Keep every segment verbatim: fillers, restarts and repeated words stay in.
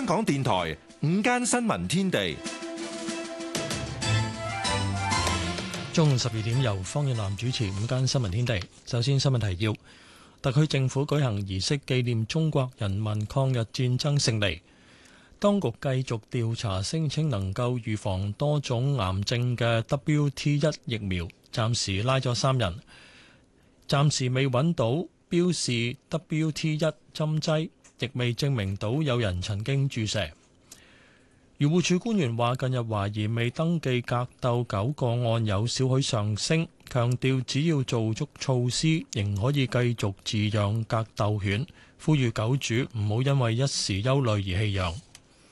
港電台午間新聞天地， 中午十二點由方遠南主持午間新聞天地。首先新聞提要：特區政府舉行儀式紀念中國人民抗日戰爭勝利。當局繼續調查聲稱能夠預防多種癌症嘅 W T 一 疫苗，暫時拉咗三人，暫時未揾到標示 W T 一 針劑，亦未證明到有人曾經注射。漁護署官員話，近日懷疑未登記格鬥狗個案有少許上升，強調只要做足措施，仍可以繼續飼養格鬥犬，呼籲狗主唔好因為一時憂慮而棄養。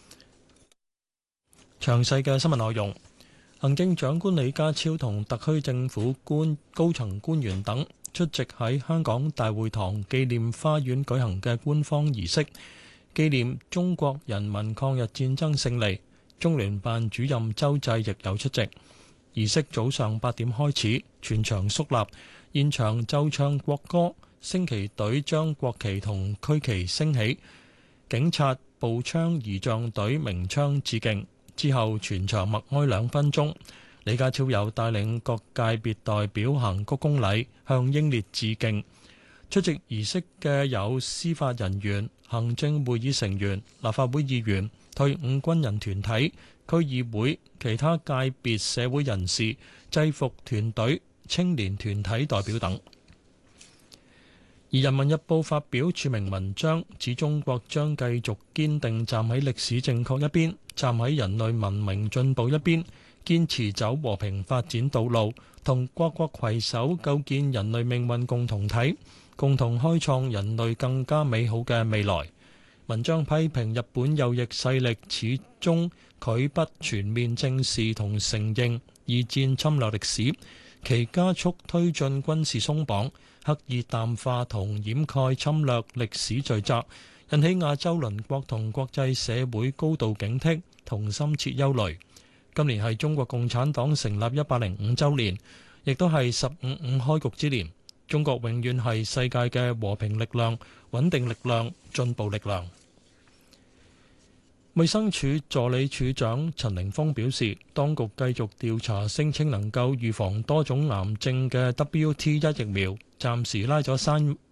詳細嘅新聞內容，行政長官李家超同特區政府官高層官員等出席喺香港大會堂紀念花園舉行嘅官方儀式，紀念中國人民抗日戰爭勝利。中聯辦主任周濟亦有出席。儀式早上八點開始，全場肅立，現場奏唱國歌，升旗隊將國旗同區旗升起，警察、步槍儀仗隊鳴槍致敬。之後全場默哀兩分鐘。李家超有帶領各界別代表行鞠躬禮，向英烈致敬。出席儀式嘅有司法人員、行政會議成員、立法會議員、退伍軍人團體、區議會、其他界別社會人士、制服團隊、青年團體代表等。而《人民日報》發表署名文章，指中國將繼續堅定站喺歷史正確一邊，站喺人類文明進步一邊，堅持走和平發展道路，同各國攜手構建人類命運共同體，共同開創人類更加美好嘅未來。文章批評日本右翼勢力始終拒不全面正視同承認二戰侵略歷史，其加速推進軍事鬆綁，刻意淡化同掩蓋侵略歷史罪責，引起亞洲鄰國同國際社會高度警惕同深切憂慮。今年係中國共產黨成立一百零五週年，亦都係十五五開局之年。中國永遠係世界嘅和平力量、穩定力量、進步力量。衛生署助理署長陳凌峰表示，當局繼續調查聲稱能夠預防多種癌症嘅 W T 一 疫苗，暫時拉咗三